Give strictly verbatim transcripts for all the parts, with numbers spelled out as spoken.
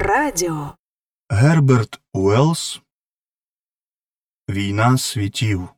Радіо. Герберт Уеллс. Війна світів.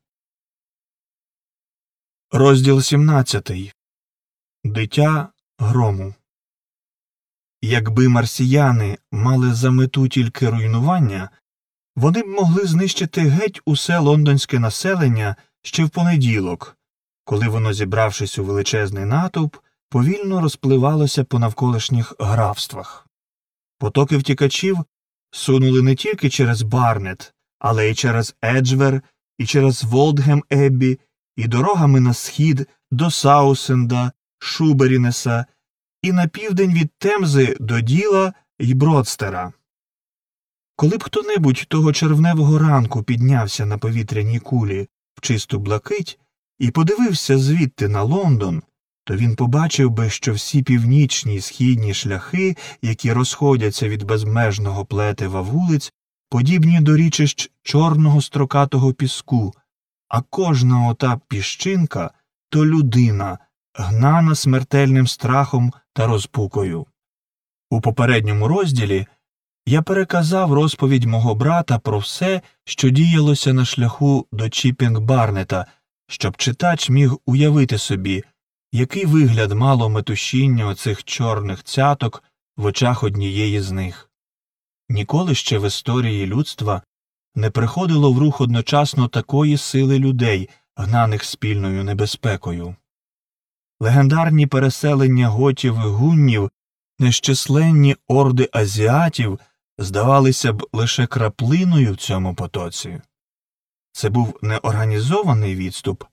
Розділ сімнадцятий. Дитя грому. Якби марсіяни мали за мету тільки руйнування, вони б могли знищити геть усе лондонське населення ще в понеділок, коли воно, зібравшись у величезний натовп, повільно розпливалося по навколишніх графствах. Потоки втікачів сунули не тільки через Барнет, але й через Еджвер, і через Волдгем-Еббі, і дорогами на схід до Саусенда, Шуберінеса, і на південь від Темзи до Діла й Бродстера. Коли б хто-небудь того червневого ранку піднявся на повітряній кулі в чисту блакить і подивився звідти на Лондон, то він побачив би, що всі північні й східні шляхи, які розходяться від безмежного плетива вулиць, подібні до річищ чорного строкатого піску, а кожна ота піщинка – то людина, гнана смертельним страхом та розпукою. У попередньому розділі я переказав розповідь мого брата про все, що діялося на шляху до Чіпінг-Барнета, щоб читач міг уявити собі, який вигляд мало метушіння оцих чорних цяток в очах однієї з них. Ніколи ще в історії людства не приходило в рух одночасно такої сили людей, гнаних спільною небезпекою. Легендарні переселення готів і гуннів, нещисленні орди азіатів здавалися б лише краплиною в цьому потоці. Це був не організований відступ,